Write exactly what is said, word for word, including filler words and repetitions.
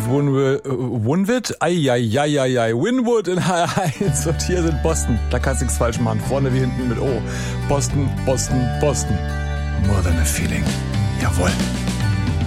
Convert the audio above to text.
Winwood, Winwood, eieieiei, Winwood in H R eins und hier sind Boston. Da kannst du nichts falsch machen, vorne wie hinten mit O. Boston, Boston, Boston. More than a feeling. Jawohl.